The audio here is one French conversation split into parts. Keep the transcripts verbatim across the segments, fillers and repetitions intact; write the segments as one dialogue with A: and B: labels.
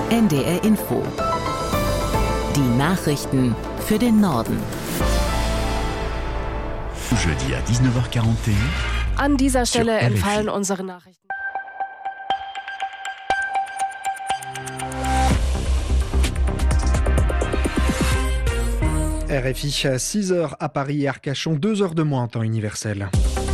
A: N D R Info. Die Nachrichten für den Norden.
B: Jeudi à dix-neuf heures quarante et un.
C: An dieser Stelle entfallen unsere Nachrichten.
D: R F I à six heures à Paris et Arcachon, deux heures de moins en temps universel.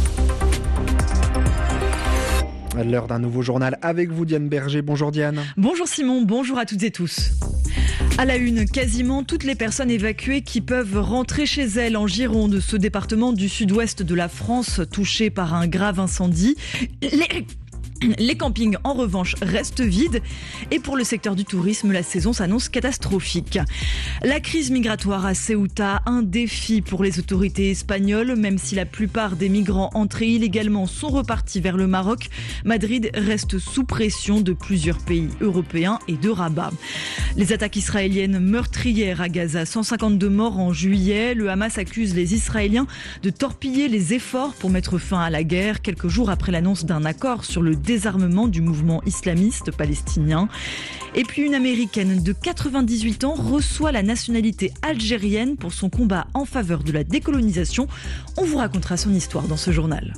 D: L'heure d'un nouveau journal avec vous, Diane Berger. Bonjour Diane.
E: Bonjour Simon, bonjour à toutes et tous. À la une, quasiment toutes les personnes évacuées qui peuvent rentrer chez elles en Gironde, ce département du sud-ouest de la France touché par un grave incendie. Les... Les campings, en revanche, restent vides. Et pour le secteur du tourisme, la saison s'annonce catastrophique. La crise migratoire à Ceuta, un défi pour les autorités espagnoles. Même si la plupart des migrants entrés illégalement sont repartis vers le Maroc, Madrid reste sous pression de plusieurs pays européens et de Rabat. Les attaques israéliennes meurtrières à Gaza, cent cinquante-deux morts en juillet. Le Hamas accuse les Israéliens de torpiller les efforts pour mettre fin à la guerre, quelques jours après l'annonce d'un accord sur le désarmement du mouvement islamiste palestinien. Et puis une Américaine de quatre-vingt-dix-huit ans reçoit la nationalité algérienne pour son combat en faveur de la décolonisation. On vous racontera son histoire dans ce journal.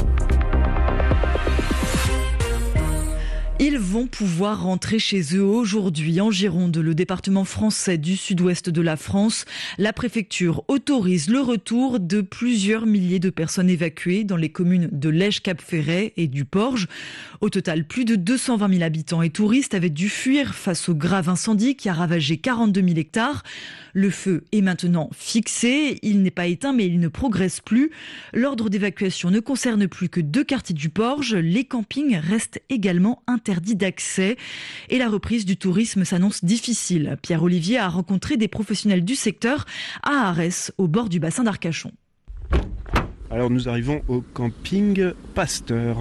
E: Ils vont pouvoir rentrer chez eux aujourd'hui en Gironde, le département français du sud-ouest de la France. La préfecture autorise le retour de plusieurs milliers de personnes évacuées dans les communes de Lège-Cap-Ferret et du Porge. Au total, plus de deux cent vingt mille habitants et touristes avaient dû fuir face au grave incendie qui a ravagé quarante-deux mille hectares. Le feu est maintenant fixé. Il n'est pas éteint, mais il ne progresse plus. L'ordre d'évacuation ne concerne plus que deux quartiers du Porge. Les campings restent également interdits d'accès. Et la reprise du tourisme s'annonce difficile. Pierre-Olivier a rencontré des professionnels du secteur à Arès, au bord du bassin d'Arcachon.
F: Alors nous arrivons au camping Pasteur.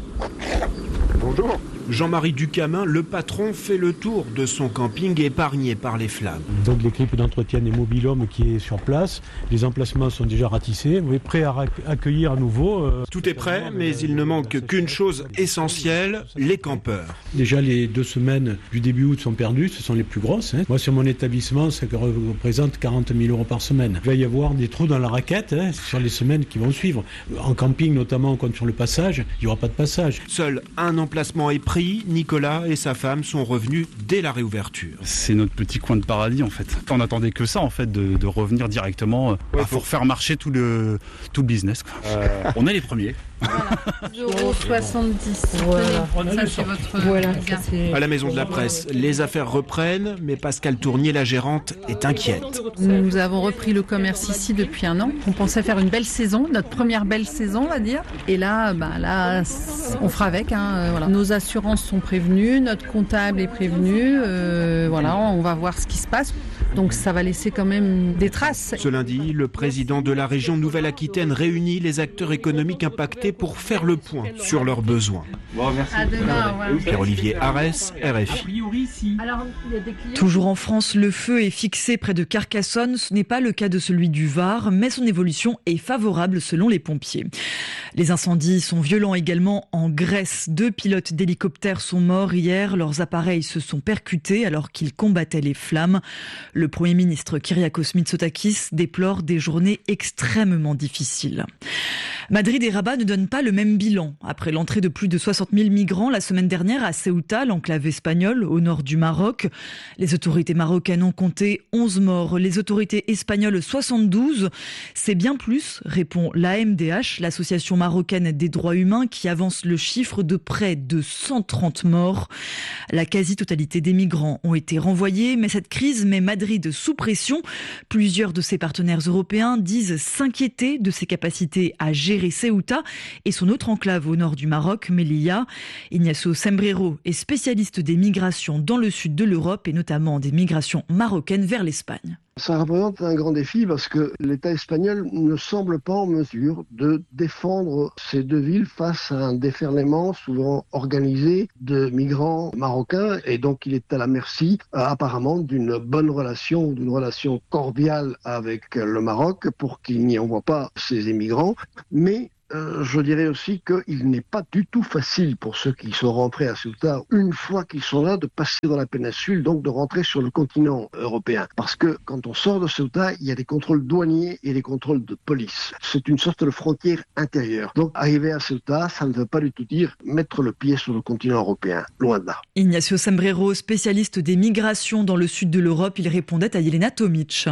F: Bonjour. Jean-Marie Ducamin, le patron, fait le tour de son camping épargné par les flammes.
G: Donc l'équipe d'entretien des mobil-hommes qui est sur place, les emplacements sont déjà ratissés, on est prêt à accueillir à nouveau. Euh,
F: Tout est prêt, mais il ne manque qu'une chose essentielle, les campeurs.
G: Déjà les deux semaines du début août sont perdues, ce sont les plus grosses. Hein. Moi sur mon établissement, ça représente quarante mille euros par semaine. Il va y avoir des trous dans la raquette hein, sur les semaines qui vont suivre. En camping notamment, on compte sur le passage, il n'y aura pas de passage.
F: Seul un emplacement est pris. Nicolas et sa femme sont revenus dès la réouverture.
H: C'est notre petit coin de paradis en fait. On attendait que ça en fait, de, de revenir directement ouais, pour... pour faire marcher tout le, tout le business. Quoi. Euh... On est les premiers.
I: Voilà, deux euros soixante-dix. Voilà. Ça, c'est votre voilà, ça, c'est...
F: À la Maison de la Presse, les affaires reprennent, mais Pascal Tournier, la gérante, est inquiète.
I: Nous avons repris le commerce ici depuis un an. On pensait faire une belle saison, notre première belle saison, on va dire. Et là, bah, là on fera avec. Hein, voilà. Nos assurances sont prévenues, notre comptable est prévenu. Euh, voilà, on va voir ce qui se passe. Donc ça va laisser quand même des traces.
F: Ce lundi, le président de la région Nouvelle-Aquitaine réunit les acteurs économiques impactés pour faire le point sur leurs besoins.
I: Bon, merci. À demain, ouais.
F: Pierre-Olivier Arès, R F I.
E: Toujours en France, le feu est fixé près de Carcassonne. Ce n'est pas le cas de celui du Var, mais son évolution est favorable selon les pompiers. Les incendies sont violents également en Grèce. Deux pilotes d'hélicoptères sont morts hier. Leurs appareils se sont percutés alors qu'ils combattaient les flammes. Le Premier ministre Kyriakos Mitsotakis déplore des journées extrêmement difficiles. Madrid et Rabat ne donnent pas le même bilan. Après l'entrée de plus de soixante mille migrants la semaine dernière à Ceuta, l'enclave espagnole, au nord du Maroc, les autorités marocaines ont compté onze morts, les autorités espagnoles soixante-douze. C'est bien plus, répond l'A M D H, l'association marocaine des droits humains, qui avance le chiffre de près de cent trente morts. La quasi-totalité des migrants ont été renvoyés, mais cette crise met Madrid sous pression. Plusieurs de ses partenaires européens disent s'inquiéter de ses capacités à gérer Ceuta et son autre enclave au nord du Maroc, Melilla. Ignacio Sembrero est spécialiste des migrations dans le sud de l'Europe et notamment des migrations marocaines vers l'Espagne.
J: Ça représente un grand défi parce que l'État espagnol ne semble pas en mesure de défendre ces deux villes face à un déferlement souvent organisé de migrants marocains et donc il est à la merci euh, apparemment d'une bonne relation, d'une relation cordiale avec le Maroc pour qu'il n'y envoie pas ces immigrants. Mais euh, je dirais aussi qu'il n'est pas du tout facile pour ceux qui sont rentrés à Ceuta, une fois qu'ils sont là, de passer dans la péninsule, donc de rentrer sur le continent européen. Parce que quand on sort de Ceuta, il y a des contrôles douaniers et des contrôles de police. C'est une sorte de frontière intérieure. Donc arriver à Ceuta, ça ne veut pas du tout dire mettre le pied sur le continent européen. Loin de là.
E: Ignacio Sombrero, spécialiste des migrations dans le sud de l'Europe, il répondait à Yelena Tomic.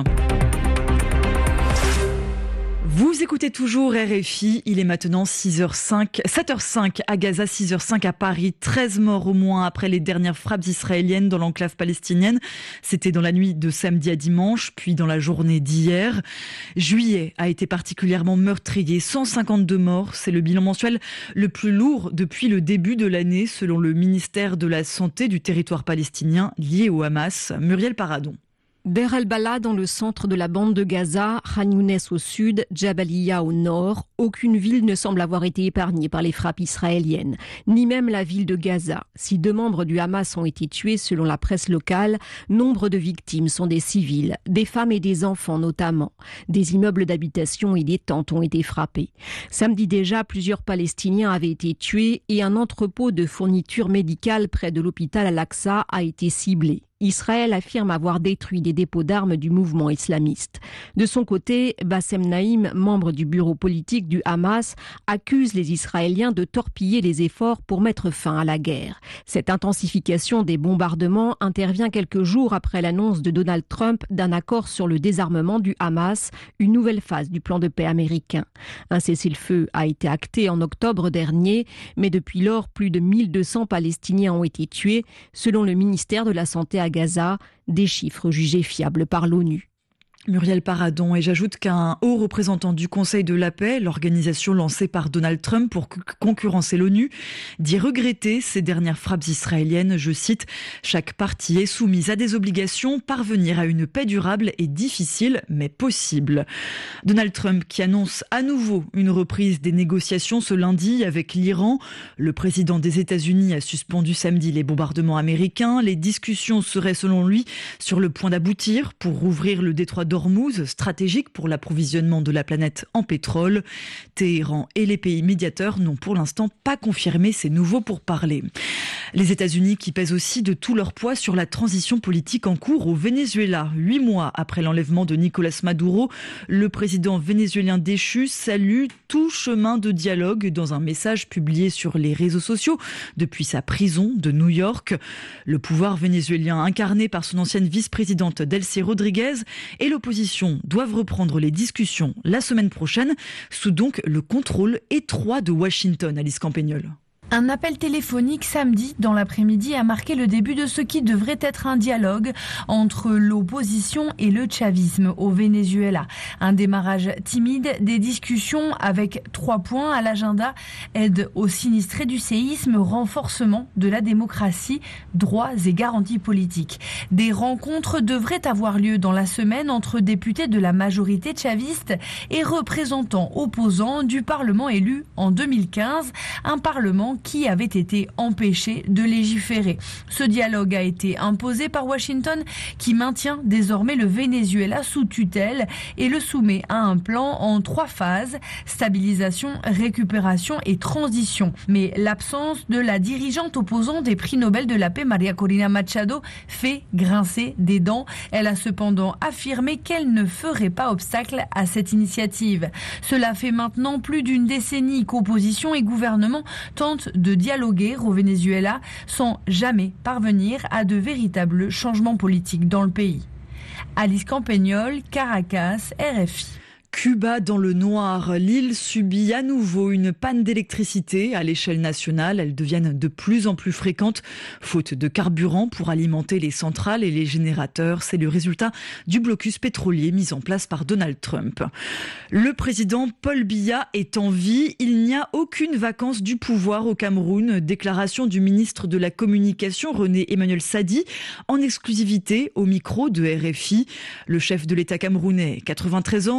E: Vous écoutez toujours R F I, il est maintenant six heures cinq, sept heures cinq à Gaza, six heures cinq à Paris, treize morts au moins après les dernières frappes israéliennes dans l'enclave palestinienne. C'était dans la nuit de samedi à dimanche, puis dans la journée d'hier. Juillet a été particulièrement meurtrier, cent cinquante-deux morts, c'est le bilan mensuel le plus lourd depuis le début de l'année, selon le ministère de la Santé du territoire palestinien lié au Hamas. Muriel Paradon.
K: Deir el-Bala dans le centre de la bande de Gaza, Khan Younes au sud, Jabalia au nord, aucune ville ne semble avoir été épargnée par les frappes israéliennes, ni même la ville de Gaza. Si deux membres du Hamas ont été tués selon la presse locale, nombre de victimes sont des civils, des femmes et des enfants notamment. Des immeubles d'habitation et des tentes ont été frappés. Samedi déjà, plusieurs Palestiniens avaient été tués et un entrepôt de fournitures médicales près de l'hôpital Al-Aqsa a été ciblé. Israël affirme avoir détruit des dépôts d'armes du mouvement islamiste. De son côté, Bassem Naïm, membre du bureau politique du Hamas, accuse les Israéliens de torpiller les efforts pour mettre fin à la guerre. Cette intensification des bombardements intervient quelques jours après l'annonce de Donald Trump d'un accord sur le désarmement du Hamas, une nouvelle phase du plan de paix américain. Un cessez-le-feu a été acté en octobre dernier, mais depuis lors, plus de mille deux cents Palestiniens ont été tués, selon le ministère de la Santé à Gaza, des chiffres jugés fiables par l'ONU.
E: Muriel Paradon, et j'ajoute qu'un haut représentant du Conseil de la paix, l'organisation lancée par Donald Trump pour concurrencer l'ONU, dit regretter ces dernières frappes israéliennes. Je cite, « Chaque partie est soumise à des obligations. Parvenir à une paix durable est difficile, mais possible. » Donald Trump qui annonce à nouveau une reprise des négociations ce lundi avec l'Iran. Le président des États-Unis a suspendu samedi les bombardements américains. Les discussions seraient selon lui sur le point d'aboutir pour rouvrir le détroit de d'Ormuz, stratégique pour l'approvisionnement de la planète en pétrole. Téhéran et les pays médiateurs n'ont pour l'instant pas confirmé ces nouveaux pourparlers. Les États-Unis qui pèsent aussi de tout leur poids sur la transition politique en cours au Venezuela. Huit mois après l'enlèvement de Nicolás Maduro, le président vénézuélien déchu salue tout chemin de dialogue dans un message publié sur les réseaux sociaux depuis sa prison de New York. Le pouvoir vénézuélien incarné par son ancienne vice-présidente Delcy Rodriguez et l'opposition doivent reprendre les discussions la semaine prochaine sous donc le contrôle étroit de Washington. Alice Campagnol.
L: Un appel téléphonique samedi dans l'après-midi a marqué le début de ce qui devrait être un dialogue entre l'opposition et le chavisme au Venezuela. Un démarrage timide, des discussions avec trois points à l'agenda: aide aux sinistrés du séisme, renforcement de la démocratie, droits et garanties politiques. Des rencontres devraient avoir lieu dans la semaine entre députés de la majorité chaviste et représentants opposants du Parlement élu en deux mille quinze, un Parlement qui avait été empêché de légiférer. Ce dialogue a été imposé par Washington, qui maintient désormais le Venezuela sous tutelle et le soumet à un plan en trois phases: stabilisation, récupération et transition. Mais l'absence de la dirigeante opposante des prix Nobel de la paix, Maria Corina Machado, fait grincer des dents. Elle a cependant affirmé qu'elle ne ferait pas obstacle à cette initiative. Cela fait maintenant plus d'une décennie qu'opposition et gouvernement tentent de dialoguer au Venezuela sans jamais parvenir à de véritables changements politiques dans le pays. Alice Campagnol, Caracas, R F I.
E: Cuba dans le noir. L'île subit à nouveau une panne d'électricité à l'échelle nationale. Elles deviennent de plus en plus fréquentes, faute de carburant pour alimenter les centrales et les générateurs. C'est le résultat du blocus pétrolier mis en place par Donald Trump. Le président Paul Biya est en vie. Il n'y a aucune vacance du pouvoir au Cameroun. Déclaration du ministre de la Communication, René Emmanuel Sadi, en exclusivité au micro de R F I. Le chef de l'État camerounais, quatre-vingt-treize ans, n'est plus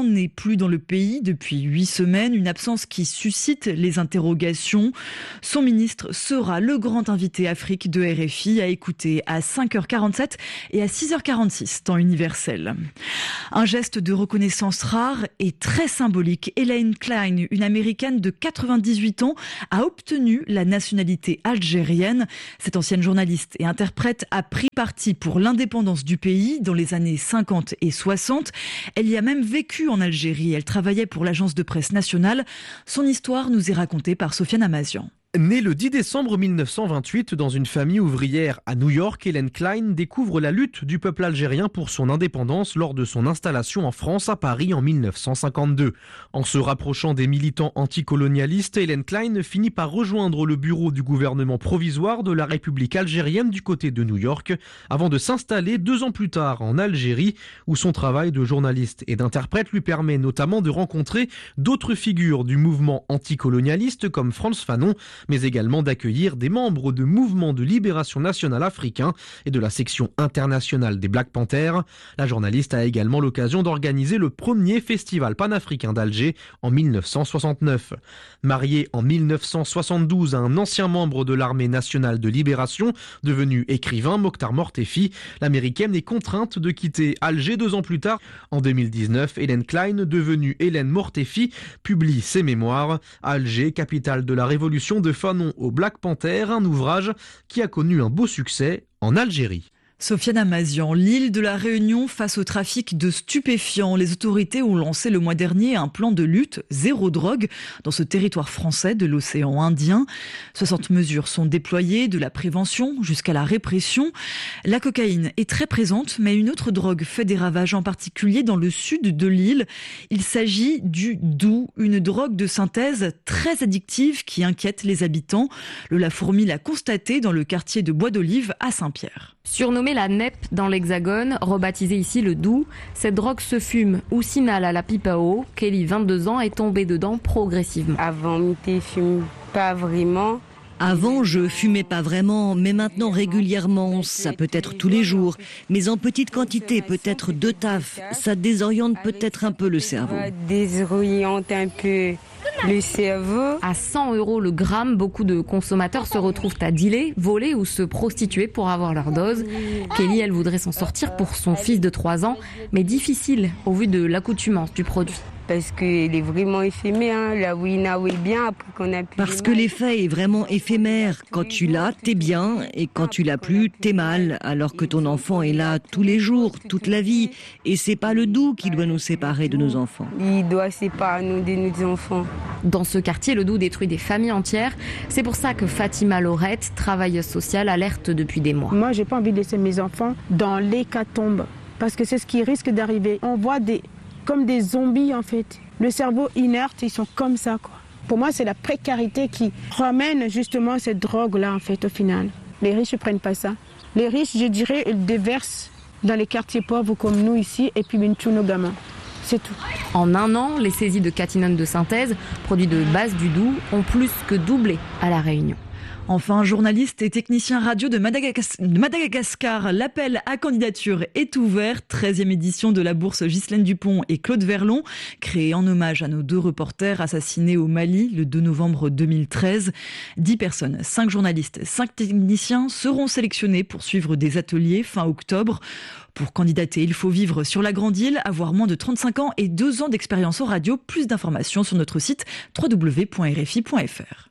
E: plus dans le pays depuis huit semaines, une absence qui suscite les interrogations. Son ministre sera le grand invité Afrique de R F I à écouter à cinq heures quarante-sept et à six heures quarante-six, temps universel. Un geste de reconnaissance rare et très symbolique. Elaine Klein, une Américaine de quatre-vingt-dix-huit ans, a obtenu la nationalité algérienne. Cette ancienne journaliste et interprète a pris parti pour l'indépendance du pays dans les années cinquante et soixante. Elle y a même vécu en Algérie. Elle travaillait pour l'agence de presse nationale. Son histoire nous est racontée par Sofiane Amazian.
M: Née le dix décembre mille neuf cent vingt-huit dans une famille ouvrière à New York, Elaine Klein découvre la lutte du peuple algérien pour son indépendance lors de son installation en France à Paris en mille neuf cent cinquante-deux. En se rapprochant des militants anticolonialistes, Elaine Klein finit par rejoindre le bureau du gouvernement provisoire de la République algérienne du côté de New York, avant de s'installer deux ans plus tard en Algérie, où son travail de journaliste et d'interprète lui permet notamment de rencontrer d'autres figures du mouvement anticolonialiste comme Frantz Fanon, mais également d'accueillir des membres de mouvements de libération nationale africains et de la section internationale des Black Panthers. La journaliste a également l'occasion d'organiser le premier festival panafricain d'Alger en mille neuf cent soixante-neuf. Mariée en mille neuf cent soixante-douze à un ancien membre de l'armée nationale de libération, devenu écrivain, Mokhtar Mortefi, l'américaine est contrainte de quitter Alger deux ans plus tard. En deux mille dix-neuf, Elaine Klein, devenue Hélène Mortefi, publie ses mémoires. Alger, capitale de la révolution de Fanon au Black Panther, un ouvrage qui a connu un beau succès en Algérie.
E: Sofiane Amazian, l'île de la Réunion face au trafic de stupéfiants. Les autorités ont lancé le mois dernier un plan de lutte zéro drogue dans ce territoire français de l'océan Indien. soixante mesures sont déployées, de la prévention jusqu'à la répression. La cocaïne est très présente, mais une autre drogue fait des ravages, en particulier dans le sud de l'île. Il s'agit du doux, une drogue de synthèse très addictive qui inquiète les habitants. Lola Fourmi l'a constaté dans le quartier de Bois d'Olive à Saint-Pierre.
N: Surnommée la N E P dans l'Hexagone, rebaptisée ici le doux, cette drogue se fume ou s'inhale à la pipe à eau. Kelly, vingt-deux ans, est tombée dedans progressivement.
O: Avant, je fume pas vraiment.
P: Avant, je fumais pas vraiment, mais maintenant régulièrement. Ça peut être tous les jours, mais en petite quantité, peut-être deux tafs. Ça désoriente peut-être un peu le cerveau.
O: Désoriente un peu le cerveau.
N: À cent euros le gramme, beaucoup de consommateurs se retrouvent à dealer, voler ou se prostituer pour avoir leur dose. Kelly, elle voudrait s'en sortir pour son fils de trois ans, mais difficile au vu de l'accoutumance du produit.
O: Parce qu'il est vraiment éphémère, hein. La Wina est bien après qu'on a plus.
P: Parce que l'effet est vraiment éphémère. Quand tu l'as, t'es bien, et quand tu l'as plus, t'es mal. Alors que ton enfant est là tous les jours, toute la vie. Et c'est pas le doux qui doit nous séparer de nos enfants.
O: Il doit séparer nous de nos enfants.
N: Dans ce quartier, le doux détruit des familles entières. C'est pour ça que Fatima Laurette, travailleuse sociale, alerte depuis des mois.
Q: Moi, j'ai pas envie de laisser mes enfants dans l'hécatombe. Parce que c'est ce qui risque d'arriver. On voit des comme des zombies en fait. Le cerveau inerte, ils sont comme ça quoi. Pour moi, c'est la précarité qui ramène justement cette drogue-là en fait au final. Les riches ne prennent pas ça. Les riches, je dirais, ils déversent dans les quartiers pauvres comme nous ici et puis ils tuent nos gamins. C'est tout.
N: En un an, les saisies de catinone de synthèse, produit de base du doux, ont plus que doublé à La Réunion.
E: Enfin, journaliste et technicien radio de Madagascar, l'appel à candidature est ouvert. treizième édition de la bourse Ghislaine Dupont et Claude Verlon, créée en hommage à nos deux reporters assassinés au Mali le deux novembre deux mille treize. Dix personnes, cinq journalistes, cinq techniciens seront sélectionnés pour suivre des ateliers fin octobre. Pour candidater, il faut vivre sur la Grande Île, avoir moins de trente-cinq ans et deux ans d'expérience en radio. Plus d'informations sur notre site w w w point r f i point f r.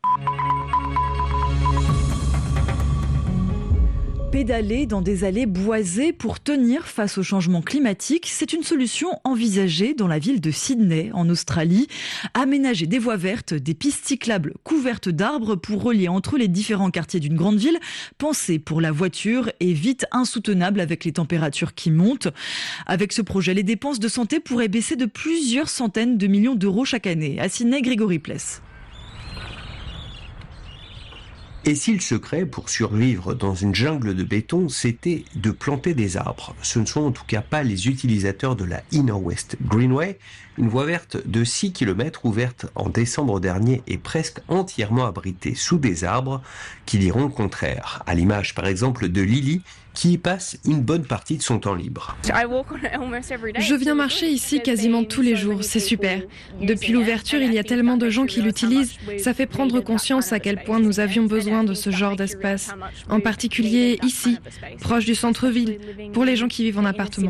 E: Pédaler dans des allées boisées pour tenir face au changement climatique, c'est une solution envisagée dans la ville de Sydney, en Australie. Aménager des voies vertes, des pistes cyclables couvertes d'arbres pour relier entre les différents quartiers d'une grande ville, pensé pour la voiture est vite insoutenable avec les températures qui montent. Avec ce projet, les dépenses de santé pourraient baisser de plusieurs centaines de millions d'euros chaque année. À Sydney, Grégory Pless.
R: Et si le secret pour survivre dans une jungle de béton, c'était de planter des arbres? Ce ne sont en tout cas pas les utilisateurs de la Inner West Greenway, une voie verte de six kilomètres ouverte en décembre dernier et presque entièrement abritée sous des arbres, qui diront le contraire. À l'image par exemple de Lily, qui y passe une bonne partie de son temps libre.
S: Je viens marcher ici quasiment tous les jours, c'est super. Depuis l'ouverture, il y a tellement de gens qui l'utilisent, ça fait prendre conscience à quel point nous avions besoin de ce genre d'espace. En particulier ici, proche du centre-ville, pour les gens qui vivent en appartement.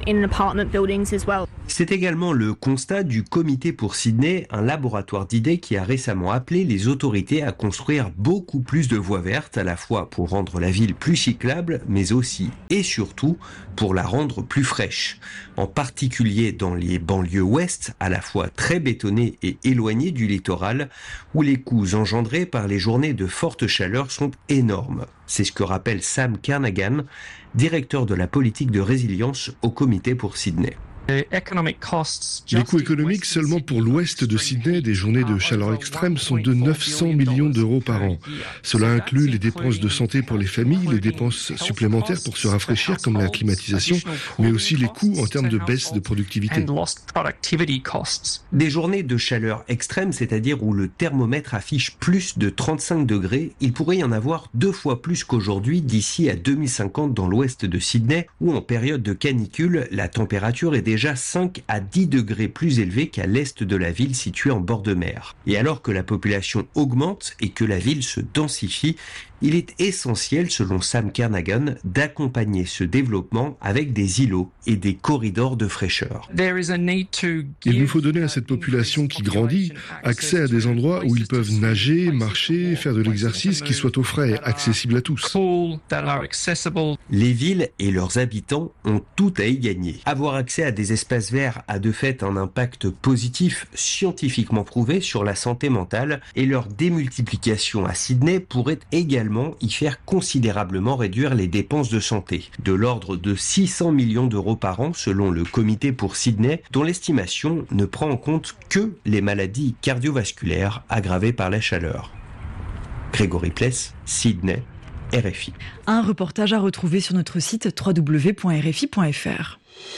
R: C'est également le constat du Comité pour Sydney, un laboratoire d'idées qui a récemment appelé les autorités à construire beaucoup plus de voies vertes, à la fois pour rendre la ville plus cyclable, mais aussi et surtout pour la rendre plus fraîche. En particulier dans les banlieues ouest, à la fois très bétonnées et éloignées du littoral, où les coûts engendrés par les journées de forte chaleur sont énormes. C'est ce que rappelle Sam Kernaghan, directeur de la politique de résilience au Comité pour Sydney.
T: Les coûts économiques seulement pour l'ouest de Sydney des journées de chaleur extrême sont de neuf cents millions d'euros par an. Cela inclut les dépenses de santé pour les familles, les dépenses supplémentaires pour se rafraîchir comme la climatisation, mais aussi les coûts en termes de baisse de productivité.
R: Des journées de chaleur extrême, c'est-à-dire où le thermomètre affiche plus de trente-cinq degrés, il pourrait y en avoir deux fois plus qu'aujourd'hui d'ici à deux mille cinquante dans l'ouest de Sydney, où en période de canicule, la température est déjà déjà cinq à dix degrés plus élevé qu'à l'est de la ville située en bord de mer. Et alors que la population augmente et que la ville se densifie, il est essentiel, selon Sam Kernaghan, d'accompagner ce développement avec des îlots et des corridors de fraîcheur.
T: Il nous faut donner à cette population qui grandit accès à des endroits où ils peuvent nager, marcher, faire de l'exercice qui soit au frais, accessible à tous.
R: Les villes et leurs habitants ont tout à y gagner. Avoir accès à des espaces verts a de fait un impact positif scientifiquement prouvé sur la santé mentale et leur démultiplication à Sydney pourrait également y faire considérablement réduire les dépenses de santé, de l'ordre de six cents millions d'euros par an selon le Comité pour Sydney, dont l'estimation ne prend en compte que les maladies cardiovasculaires aggravées par la chaleur. Grégory Pless, Sydney, R F I.
E: Un reportage à retrouver sur notre site w w w point r f i point f r.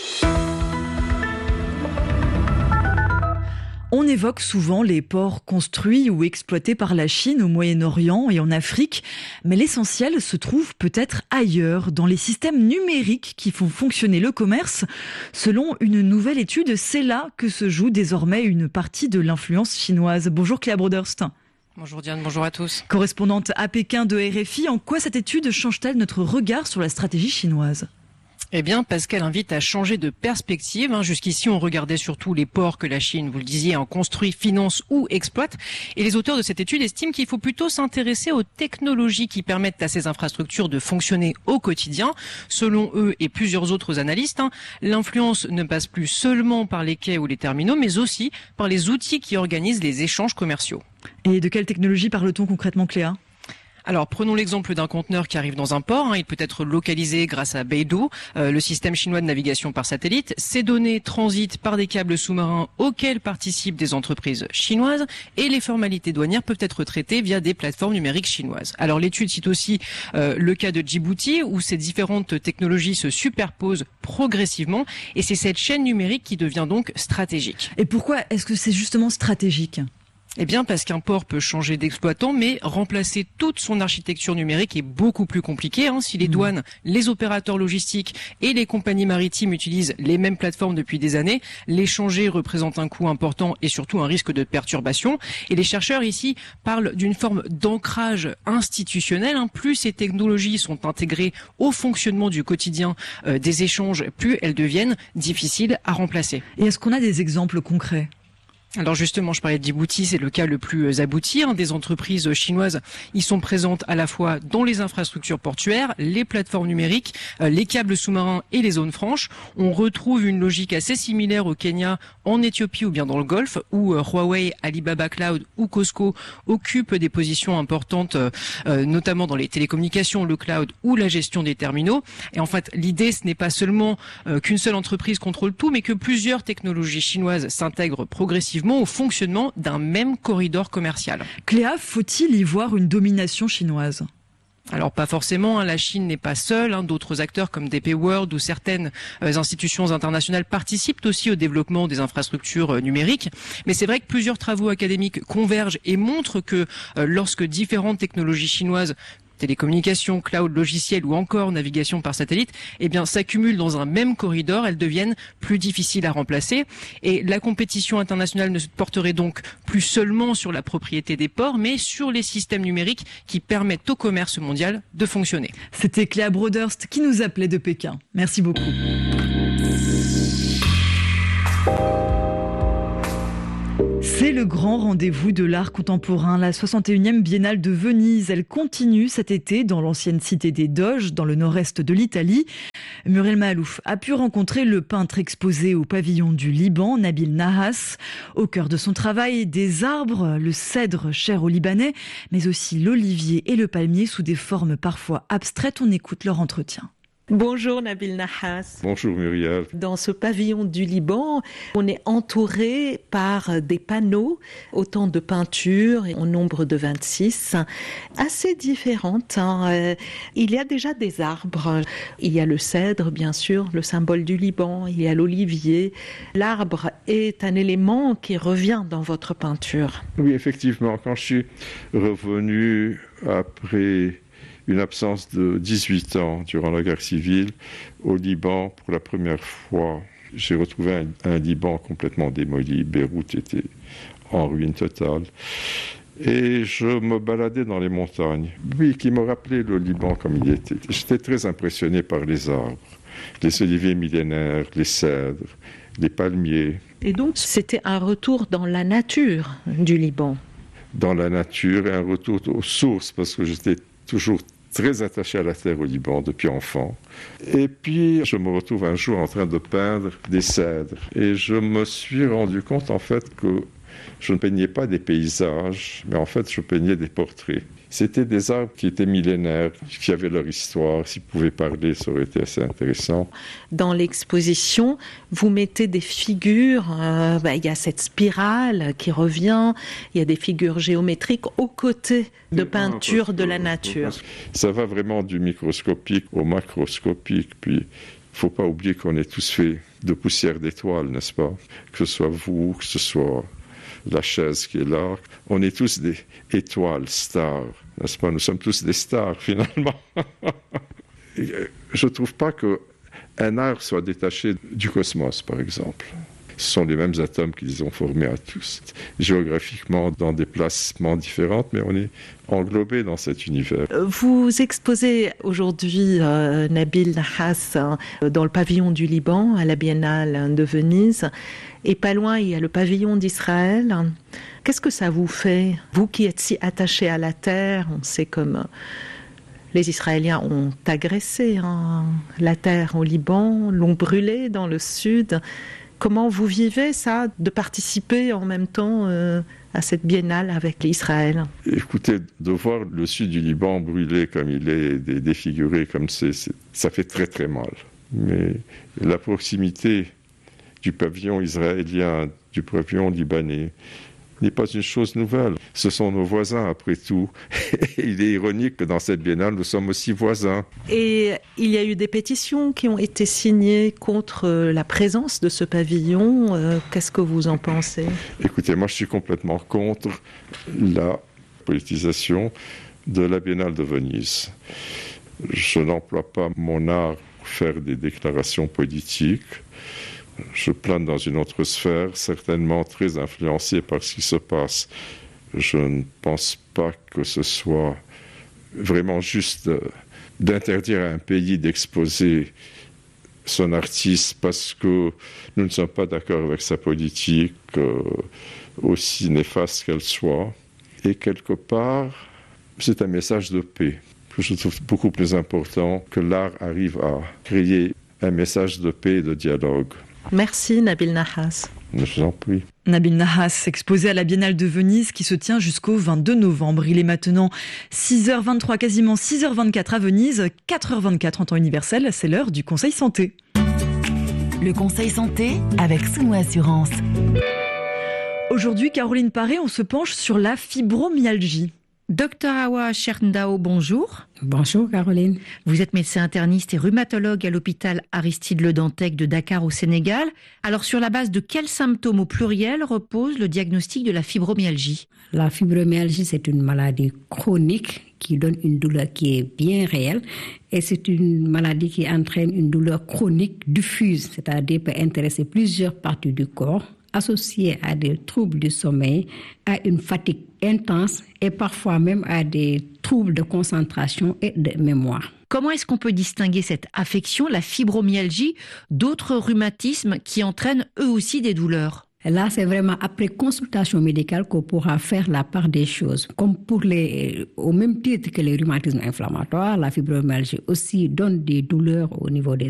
E: On évoque souvent les ports construits ou exploités par la Chine au Moyen-Orient et en Afrique, mais l'essentiel se trouve peut-être ailleurs, dans les systèmes numériques qui font fonctionner le commerce. Selon une nouvelle étude, c'est là que se joue désormais une partie de l'influence chinoise. Bonjour Cléa Broderst.
U: Bonjour Diane, bonjour à tous.
E: Correspondante à Pékin de R F I, en quoi cette étude change-t-elle notre regard sur la stratégie chinoise ?
U: Eh bien, parce qu'elle invite à changer de perspective. Jusqu'ici, on regardait surtout les ports que la Chine, vous le disiez, en construit, finance ou exploite. Et les auteurs de cette étude estiment qu'il faut plutôt s'intéresser aux technologies qui permettent à ces infrastructures de fonctionner au quotidien. Selon eux et plusieurs autres analystes, l'influence ne passe plus seulement par les quais ou les terminaux, mais aussi par les outils qui organisent les échanges commerciaux.
E: Et de quelle technologie parle-t-on concrètement, Cléa ?
U: Alors, prenons l'exemple d'un conteneur qui arrive dans un port. Hein, il peut être localisé grâce à Beidou, euh, le système chinois de navigation par satellite. Ces données transitent par des câbles sous-marins auxquels participent des entreprises chinoises et les formalités douanières peuvent être traitées via des plateformes numériques chinoises. Alors, l'étude cite aussi euh, le cas de Djibouti où ces différentes technologies se superposent progressivement et c'est cette chaîne numérique qui devient donc stratégique.
E: Et pourquoi est-ce que c'est justement stratégique ?
U: Eh bien, parce qu'un port peut changer d'exploitant, mais remplacer toute son architecture numérique est beaucoup plus compliqué. Hein. Si les douanes, les opérateurs logistiques et les compagnies maritimes utilisent les mêmes plateformes depuis des années, les changer représente un coût important et surtout un risque de perturbation. Et les chercheurs ici parlent d'une forme d'ancrage institutionnel. Hein. Plus ces technologies sont intégrées au fonctionnement du quotidien euh, des échanges, plus elles deviennent difficiles à remplacer.
E: Et est-ce qu'on a des exemples concrets ?
U: Alors justement, je parlais de Djibouti, c'est le cas le plus abouti. Hein, des entreprises chinoises, ils sont présentes à la fois dans les infrastructures portuaires, les plateformes numériques, euh, les câbles sous-marins et les zones franches. On retrouve une logique assez similaire au Kenya, en Éthiopie ou bien dans le Golfe, où euh, Huawei, Alibaba Cloud ou Costco occupent des positions importantes, euh, notamment dans les télécommunications, le cloud ou la gestion des terminaux. Et en fait, l'idée, ce n'est pas seulement euh, qu'une seule entreprise contrôle tout, mais que plusieurs technologies chinoises s'intègrent progressivement effectivement au fonctionnement d'un même corridor commercial.
E: Cléa, faut-il y voir une domination chinoise ?
U: Alors pas forcément, hein, la Chine n'est pas seule, hein, d'autres acteurs comme D P World ou certaines euh, institutions internationales participent aussi au développement des infrastructures euh, numériques. Mais c'est vrai que plusieurs travaux académiques convergent et montrent que euh, lorsque différentes technologies chinoises, télécommunications, cloud, logiciels ou encore navigation par satellite, eh bien, s'accumulent dans un même corridor, elles deviennent plus difficiles à remplacer. Et la compétition internationale ne se porterait donc plus seulement sur la propriété des ports, mais sur les systèmes numériques qui permettent au commerce mondial de fonctionner.
E: C'était Cléa Broderst qui nous appelait de Pékin. Merci beaucoup. C'est le grand rendez-vous de l'art contemporain, la soixante et unième Biennale de Venise. Elle continue cet été dans l'ancienne cité des Doges, dans le nord-est de l'Italie. Muriel Mahalouf a pu rencontrer le peintre exposé au pavillon du Liban, Nabil Nahas. Au cœur de son travail, des arbres, le cèdre cher aux Libanais, mais aussi l'olivier et le palmier sous des formes parfois abstraites. On écoute leur entretien.
A: Bonjour Nabil Nahas.
V: Bonjour Muriel.
A: Dans ce pavillon du Liban, on est entouré par des panneaux, autant de peintures, au nombre de vingt-six, assez différentes. Hein. Il y a déjà des arbres. Il y a le cèdre, bien sûr, le symbole du Liban. Il y a l'olivier. L'arbre est un élément qui revient dans votre peinture.
V: Oui, effectivement. Quand je suis revenu après une absence de dix-huit ans durant la guerre civile au Liban pour la première fois. J'ai retrouvé un, un Liban complètement démoli. Beyrouth était en ruine totale. Et je me baladais dans les montagnes. Oui, qui me rappelait le Liban comme il était. J'étais très impressionné par les arbres, les oliviers millénaires, les cèdres, les palmiers.
A: Et donc, c'était un retour dans la nature du Liban.
V: Dans la nature et un retour aux sources, parce que j'étais toujours très attaché à la terre au Liban depuis enfant. Et puis, je me retrouve un jour en train de peindre des cèdres. Et je me suis rendu compte, en fait, que je ne peignais pas des paysages, mais en fait, je peignais des portraits. C'était des arbres qui étaient millénaires, qui avaient leur histoire. S'ils pouvaient parler, ça aurait été assez intéressant.
A: Dans l'exposition, vous mettez des figures. Euh, bah, il y a cette spirale qui revient. Il y a des figures géométriques aux côtés de peintures de la nature.
V: Ça va vraiment du microscopique au macroscopique. Puis, il ne faut pas oublier qu'on est tous faits de poussière d'étoiles, n'est-ce pas? Que ce soit vous, que ce soit la chaise qui est là. On est tous des étoiles, stars, n'est-ce pas? Nous sommes tous des stars, finalement. Je ne trouve pas qu'un art soit détaché du cosmos, par exemple. Ce sont les mêmes atomes qui les ont formés à tous, géographiquement dans des placements différents, mais on est englobé dans cet univers.
A: Vous exposez aujourd'hui euh, Nabil Nahas hein, dans le pavillon du Liban, à la Biennale de Venise, et pas loin, il y a le pavillon d'Israël. Qu'est-ce que ça vous fait, vous qui êtes si attaché à la terre? On sait comme les Israéliens ont agressé hein, la terre au Liban, l'ont brûlée dans le sud. Comment vous vivez ça, de participer en même temps euh, à cette biennale avec l'Israël?
V: Écoutez, de voir le sud du Liban brûlé comme il est, défiguré comme c'est, c'est, ça fait très très mal. Mais la proximité du pavillon israélien, du pavillon libanais, n'est pas une chose nouvelle. Ce sont nos voisins, après tout. Il est ironique que dans cette biennale, nous sommes aussi voisins.
A: Et il y a eu des pétitions qui ont été signées contre la présence de ce pavillon. Euh, qu'est-ce que vous en pensez?
V: Écoutez, moi je suis complètement contre la politisation de la Biennale de Venise. Je n'emploie pas mon art pour faire des déclarations politiques. Je plane dans une autre sphère, certainement très influencée par ce qui se passe. Je ne pense pas que ce soit vraiment juste d'interdire à un pays d'exposer son artiste parce que nous ne sommes pas d'accord avec sa politique, euh, aussi néfaste qu'elle soit. Et quelque part, c'est un message de paix que je trouve beaucoup plus important, que l'art arrive à créer un message de paix et de dialogue.
A: Merci Nabil Nahas.
V: Je vous en prie.
E: Nabil Nahas, exposé à la Biennale de Venise qui se tient jusqu'au vingt-deux novembre. Il est maintenant six heures vingt-trois, quasiment six heures vingt-quatre à Venise, quatre heures vingt-quatre en temps universel. C'est l'heure du Conseil Santé.
W: Le Conseil Santé avec Souno Assurance.
E: Aujourd'hui, Caroline Paré, on se penche sur la fibromyalgie.
B: Docteur Awa Cherndao, bonjour.
C: Bonjour Caroline.
B: Vous êtes médecin interniste et rhumatologue à l'hôpital Aristide Le Dantec de Dakar au Sénégal. Alors sur la base de quels symptômes au pluriel repose le diagnostic de la fibromyalgie ?
C: La fibromyalgie, c'est une maladie chronique qui donne une douleur qui est bien réelle et c'est une maladie qui entraîne une douleur chronique diffuse, c'est-à-dire peut intéresser plusieurs parties du corps, associée à des troubles du sommeil, à une fatigue intense et parfois même à des troubles de concentration et de mémoire.
B: Comment est-ce qu'on peut distinguer cette affection, la fibromyalgie, d'autres rhumatismes qui entraînent eux aussi des douleurs ?
C: Là, c'est vraiment après consultation médicale qu'on pourra faire la part des choses. Comme pour les, au même titre que les rhumatismes inflammatoires, la fibromyalgie aussi donne des douleurs au niveau des